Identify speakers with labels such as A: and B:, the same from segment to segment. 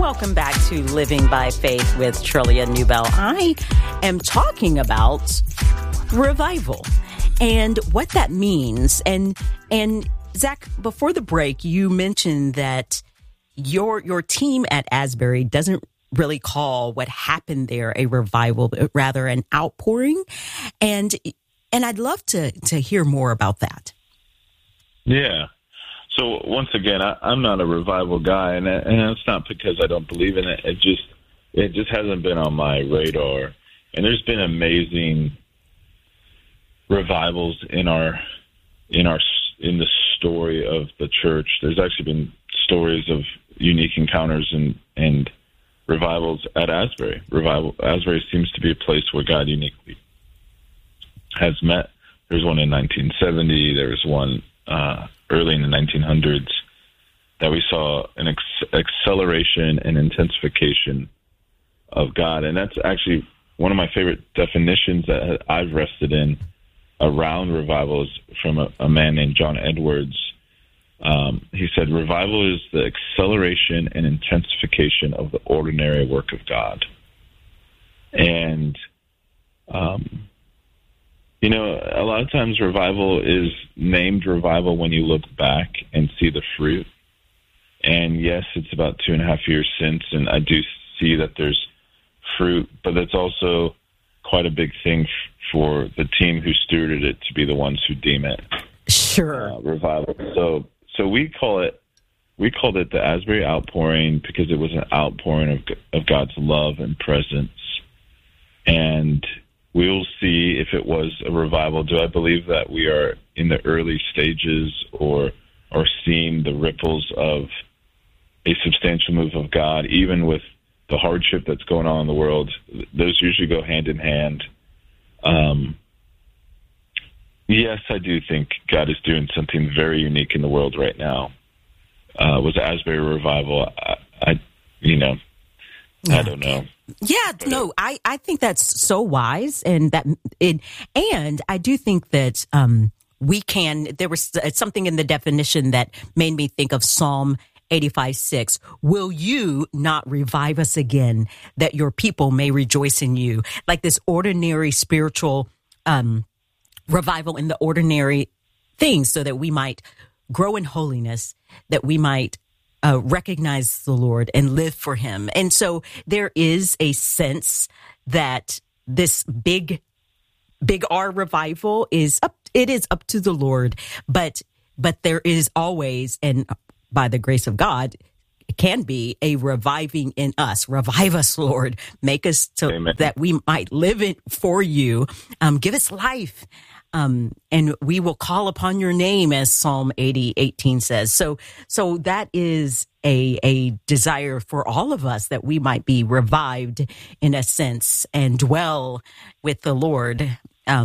A: welcome back to Living by Faith with Trillia Newbell. I am talking about revival and what that means. And Zach, before the break, you mentioned that your team at Asbury doesn't really call what happened there a revival, but rather an outpouring. And I'd love to hear more about that.
B: Yeah. So once again, I'm not a revival guy, and it's not because I don't believe in it. It just hasn't been on my radar. And there's been amazing revivals in the story of the church. There's actually been stories of unique encounters and revivals at Asbury. Asbury seems to be a place where God uniquely has met. There's one in 1970. There was one early in the 1900s that we saw an acceleration and intensification of God. And that's actually one of my favorite definitions that I've rested in around revival is from a man named John Edwards. He said, revival is the acceleration and intensification of the ordinary work of God. And, a lot of times revival is named revival when you look back and see the fruit. And yes, it's about 2.5 years since, and I do see that there's fruit, but that's also quite a big thing for the team who stewarded it to be the ones who deem it revival. So we called it the Asbury Outpouring because it was an outpouring of God's love and presence. And we'll see if it was a revival. Do I believe that we are in the early stages or seeing the ripples of a substantial move of God, even with the hardship that's going on in the world? Those usually go hand in hand. Yes, I do think God is doing something very unique in the world right now. Was the Asbury revival? I don't know.
A: Yeah, no, I think that's so wise, and I do think that there was something in the definition that made me think of Psalm 85:6. Will you not revive us again, that your people may rejoice in you? Like this ordinary spiritual revival in the ordinary things, so that we might grow in holiness, that we might recognize the Lord and live for Him. And so there is a sense that this big R revival is up to the Lord, but there is always, and by the grace of God, it can be a reviving in us. Revive us, Lord. Make us that we might live it for you. Give us life. And we will call upon your name, as Psalm 80:18 says. So that is a desire for all of us, that we might be revived in a sense and dwell with the Lord,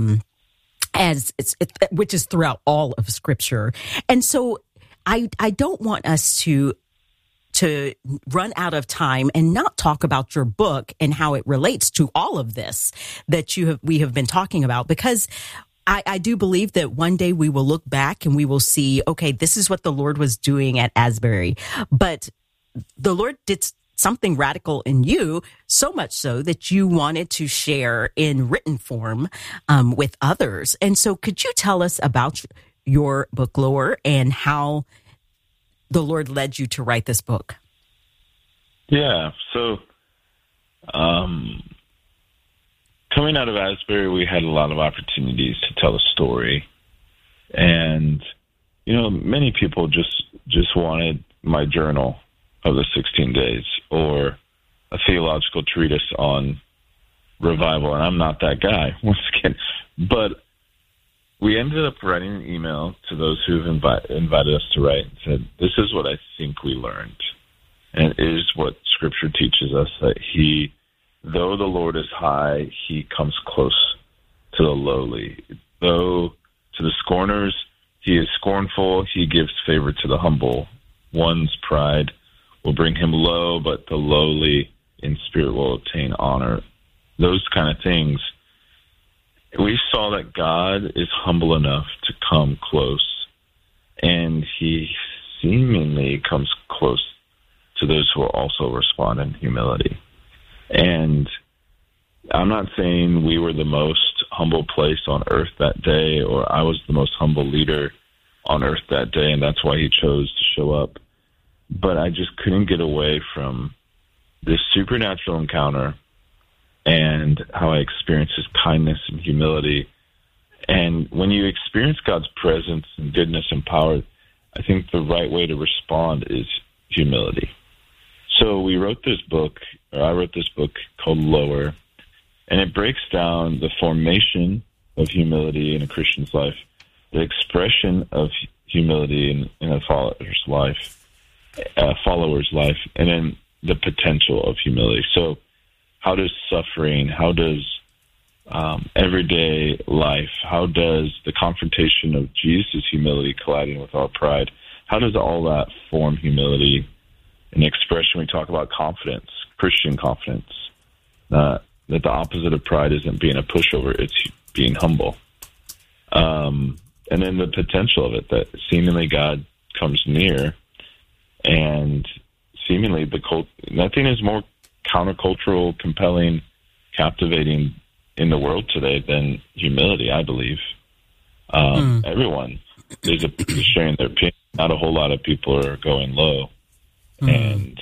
A: which is throughout all of Scripture. And so I don't want us to run out of time and not talk about your book and how it relates to all of this that we have been talking about, because I do believe that one day we will look back and we will see, okay, this is what the Lord was doing at Asbury. But the Lord did something radical in you, so much so that you wanted to share in written form with others. And so could you tell us about your book, Lower, and how the Lord led you to write this book?
B: Yeah, so coming out of Asbury, we had a lot of opportunities to tell a story. And, many people just wanted my journal of the 16 days or a theological treatise on revival. And I'm not that guy, once again. But we ended up writing an email to those who've invited us to write and said, this is what I think we learned. And it is what Scripture teaches us, that though the Lord is high, He comes close to the lowly. Though to the scorners He is scornful, He gives favor to the humble. One's pride will bring him low, but the lowly in spirit will obtain honor. Those kind of things. We saw that God is humble enough to come close, and He seemingly comes close to those who will also respond in humility. And I'm not saying we were the most humble place on earth that day, or I was the most humble leader on earth that day, and that's why he chose to show up. But I just couldn't get away from this supernatural encounter and how I experienced his kindness and humility. And when you experience God's presence and goodness and power, I think the right way to respond is humility. So I wrote this book called Lower, and it breaks down the formation of humility in a Christian's life, the expression of humility in a follower's life, and then the potential of humility. So how does suffering, how does everyday life, how does the confrontation of Jesus' humility colliding with our pride, how does all that form humility? An expression, we talk about confidence, Christian confidence, that the opposite of pride isn't being a pushover, it's being humble. And then the potential of it, that seemingly God comes near, and seemingly nothing is more countercultural, compelling, captivating in the world today than humility, I believe. Everyone is sharing their opinion. Not a whole lot of people are going low and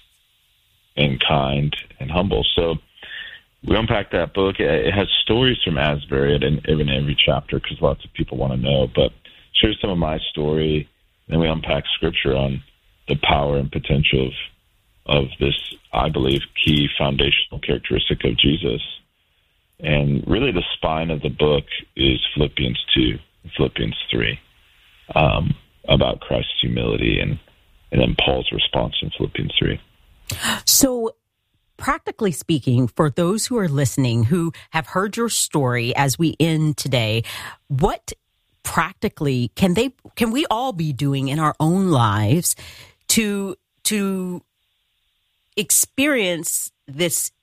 B: kind and humble. So we unpack that book. It has stories from Asbury in every chapter because lots of people want to know, but share some of my story. Then we unpack scripture on the power and potential of this, I believe, key foundational characteristic of Jesus. And really the spine of the book is Philippians 2, Philippians 3, about Christ's humility, and then Paul's response in Philippians 3.
A: So, practically speaking, for those who are listening, who have heard your story as we end today, what practically can we all be doing in our own lives to experience this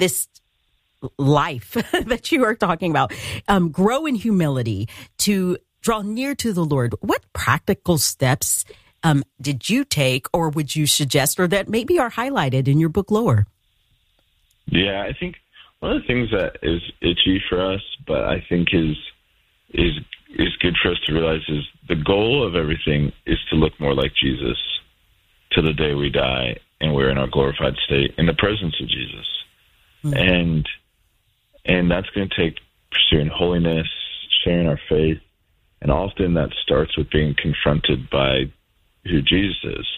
A: life that you are talking about, grow in humility, to draw near to the Lord? What practical steps did you take, or would you suggest, or that maybe are highlighted in your book, Lower?
B: Yeah, I think one of the things that is itchy for us, but I think is good for us to realize, is the goal of everything is to look more like Jesus to the day we die and we're in our glorified state in the presence of Jesus. Mm-hmm. And that's going to take pursuing holiness, sharing our faith, and often that starts with being confronted by who Jesus is.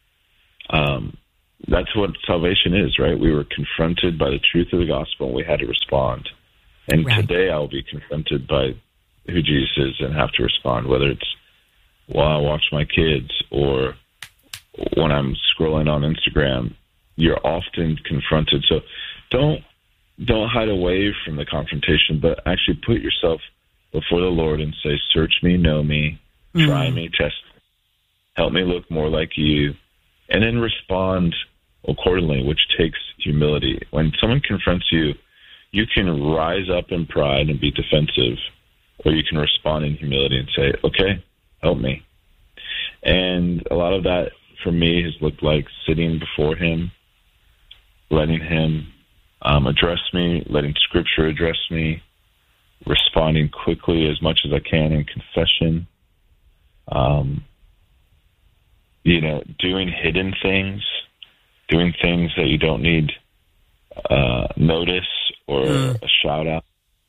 B: That's what salvation is, right? We were confronted by the truth of the gospel, and we had to respond. And right. Today I will be confronted by who Jesus is and have to respond, whether it's while I watch my kids or when I'm scrolling on Instagram. You're often confronted. So don't hide away from the confrontation, but actually put yourself before the Lord and say, search me, know me, try me, test me, help me look more like you, and then respond accordingly, which takes humility. When someone confronts you, you can rise up in pride and be defensive, or you can respond in humility and say, okay, help me. And a lot of that for me has looked like sitting before him, letting him address me, letting scripture address me, responding quickly as much as I can in confession, doing hidden things, doing things that you don't need notice or a shout out.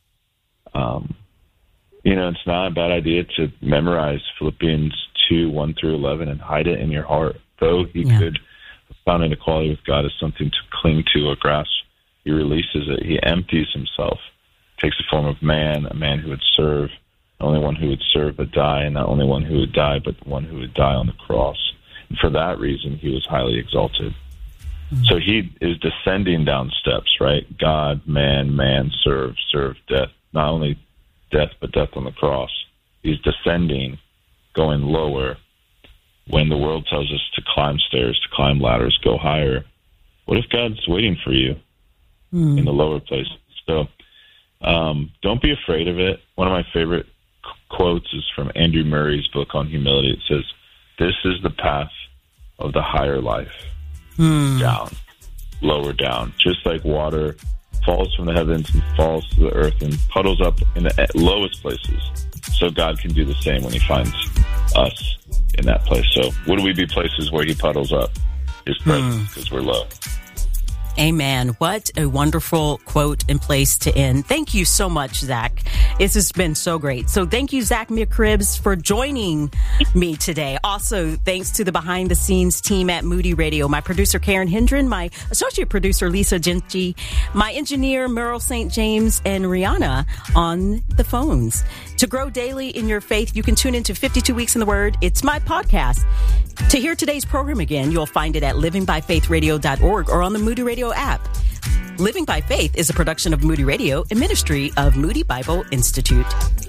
B: It's not a bad idea to memorize Philippians 2, 1 through 11 and hide it in your heart. Though he could have found an equality with God as something to cling to or grasp, he releases it. He empties himself, takes the form of man, a man who would serve, not only one who would serve but die, and not only one who would die, but one who would die on the cross. And for that reason, he was highly exalted. Mm-hmm. So he is descending down steps, right? God, man, serve, death. Not only death, but death on the cross. He's descending, going lower. When the world tells us to climb stairs, to climb ladders, go higher, what if God's waiting for you in the lower place? So don't be afraid of it. One of my favorite quotes is from Andrew Murray's book on humility. It says, "This is the path of the higher life." down, lower down, just like water falls from the heavens and falls to the earth and puddles up in the lowest places. So God can do the same when he finds us in that place. So would we be places where he puddles up his presence because we're low?
A: Amen. What a wonderful quote and place to end. Thank you so much, Zach. This has been so great. So thank you, Zach McCribbs, for joining me today. Also, thanks to the behind-the-scenes team at Moody Radio, my producer, Karen Hendren, my associate producer, Lisa Genchi, my engineer, Merle St. James, and Rihanna on the phones. To grow daily in your faith, you can tune into 52 Weeks in the Word. It's my podcast. To hear today's program again, you'll find it at livingbyfaithradio.org or on the Moody Radio app. Living by Faith is a production of Moody Radio, a ministry of Moody Bible Institute.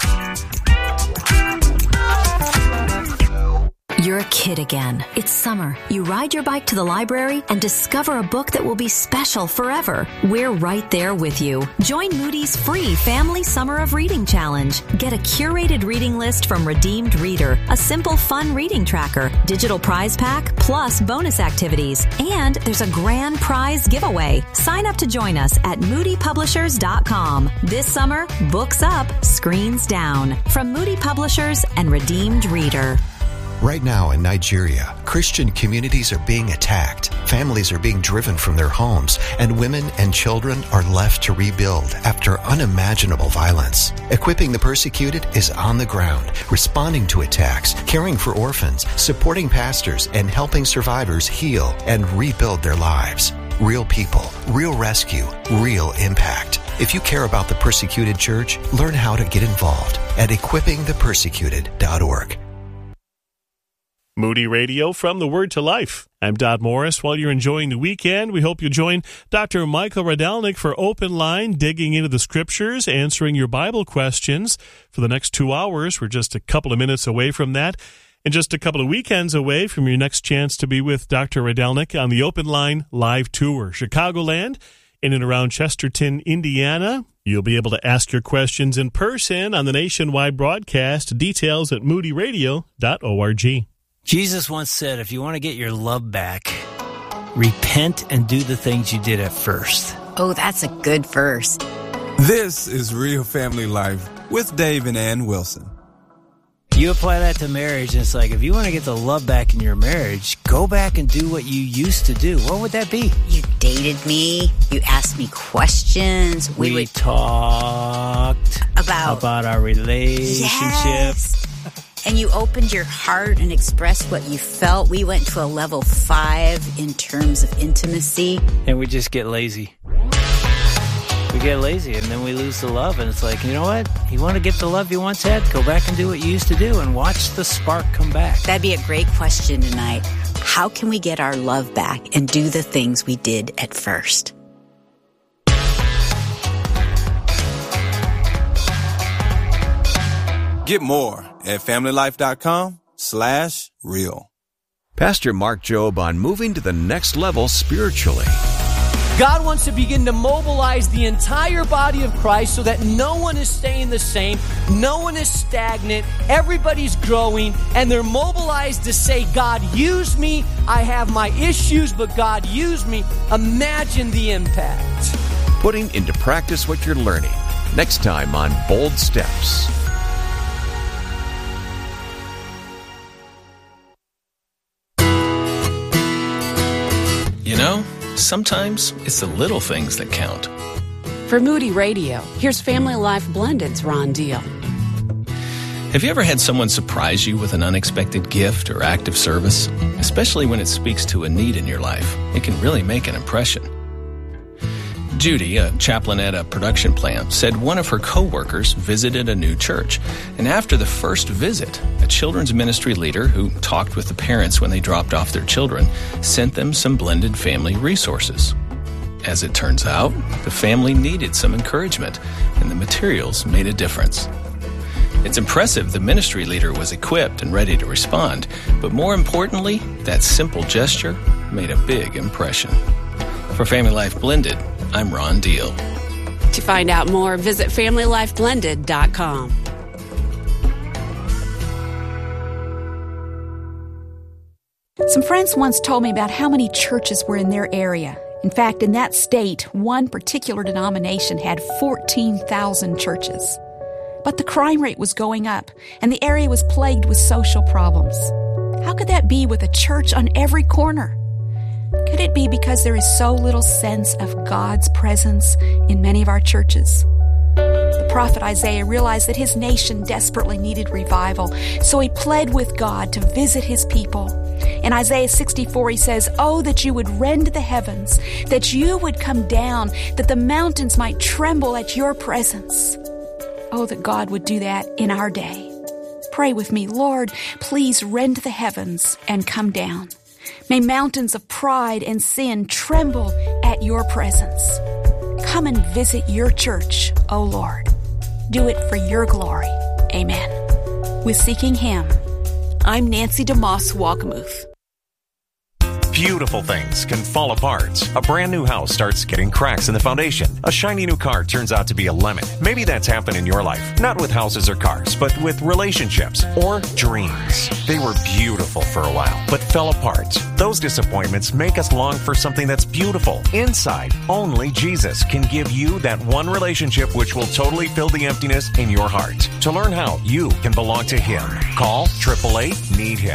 C: You're a kid again. It's summer. You ride your bike to the library and discover a book that will be special forever. We're right there with you. Join Moody's free Family Summer of Reading Challenge. Get a curated reading list from Redeemed Reader, a simple, fun reading tracker, digital prize pack, plus bonus activities. And there's a grand prize giveaway. Sign up to join us at moodypublishers.com. This summer, books up, screens down. From Moody Publishers and Redeemed Reader.
D: Right now in Nigeria, Christian communities are being attacked, families are being driven from their homes, and women and children are left to rebuild after unimaginable violence. Equipping the Persecuted is on the ground, responding to attacks, caring for orphans, supporting pastors, and helping survivors heal and rebuild their lives. Real people, real rescue, real impact. If you care about the persecuted church, learn how to get involved at equippingthepersecuted.org.
E: Moody Radio from the Word to Life. I'm Dodd Morris. While you're enjoying the weekend, we hope you join Dr. Michael Rydelnik for Open Line, digging into the Scriptures, answering your Bible questions. For the next 2 hours, we're just a couple of minutes away from that, and just a couple of weekends away from your next chance to be with Dr. Rydelnik on the Open Line live tour. Chicagoland, in and around Chesterton, Indiana. You'll be able to ask your questions in person on the nationwide broadcast. Details at moodyradio.org.
F: Jesus once said, if you want to get your love back, repent and do the things you did at first.
G: Oh, that's a good verse.
H: This is Real Family Life with Dave and Ann Wilson.
F: You apply that to marriage, and it's like, if you want to get the love back in your marriage, go back and do what you used to do. What would that be?
G: You dated me. You asked me questions.
F: We talked about our relationship.
G: Yes. And you opened your heart and expressed what you felt. We went to a level 5 in terms of intimacy.
F: And we just get lazy. We get lazy, and then we lose the love. And it's like, you know what? You want to get the love you once had? Go back and do what you used to do and watch the spark come back.
G: That'd be a great question tonight. How can we get our love back and do the things we did at first?
H: Get more at familylife.com/real.
D: Pastor Mark Jobe on moving to the next level spiritually.
I: God wants to begin to mobilize the entire body of Christ so that no one is staying the same, no one is stagnant, everybody's growing, and they're mobilized to say, God, use me. I have my issues, but God, use me. Imagine the impact.
D: Putting into practice what you're learning. Next time on Bold Steps.
J: You know, sometimes it's the little things that count.
K: For Moody Radio, here's Family Life Blended's Ron Deal.
J: Have you ever had someone surprise you with an unexpected gift or act of service? Especially when it speaks to a need in your life, it can really make an impression. Judy, a chaplain at a production plant, said one of her co-workers visited a new church. And after the first visit, a children's ministry leader who talked with the parents when they dropped off their children sent them some blended family resources. As it turns out, the family needed some encouragement, and the materials made a difference. It's impressive the ministry leader was equipped and ready to respond, but more importantly, that simple gesture made a big impression. For Family Life Blended, I'm Ron Deal.
K: To find out more, visit FamilyLifeBlended.com. Some friends once told me about how many churches were in their area. In fact, in that state, one particular denomination had 14,000 churches. But the crime rate was going up, and the area was plagued with social problems. How could that be with a church on every corner? Could it be because there is so little sense of God's presence in many of our churches? The prophet Isaiah realized that his nation desperately needed revival, so he pled with God to visit his people. In Isaiah 64, he says, "Oh, that you would rend the heavens, that you would come down, that the mountains might tremble at your presence." Oh, that God would do that in our day. Pray with me, Lord, please rend the heavens and come down. May mountains of pride and sin tremble at your presence. Come and visit your church, O Lord. Do it for your glory. Amen. With Seeking Him, I'm Nancy DeMoss Walkamuth.
L: Beautiful things can fall apart. A brand new house starts getting cracks in the foundation. A shiny new car turns out to be a lemon. Maybe that's happened in your life. Not with houses or cars, but with relationships or dreams. They were beautiful for a while, but fell apart. Those disappointments make us long for something that's beautiful. Inside, only Jesus can give you that one relationship which will totally fill the emptiness in your heart. To learn how you can belong to Him, call 888-NEED-HIM.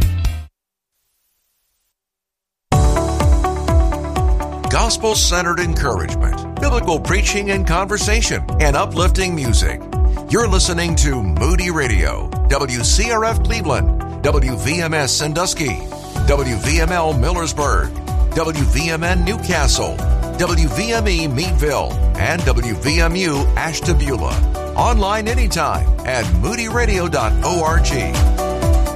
M: Gospel-centered encouragement, biblical preaching and conversation, and uplifting music. You're listening to Moody Radio, WCRF Cleveland, WVMS Sandusky, WVML Millersburg, WVMN Newcastle, WVME Meadville, and WVMU Ashtabula. Online anytime at moodyradio.org.